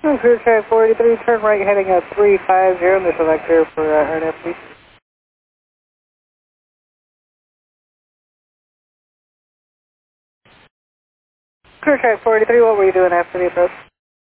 Cruise track 43, turn right heading at 350, Missile Vector for RNF, please. Cruise track 43, what were you doing after the approach?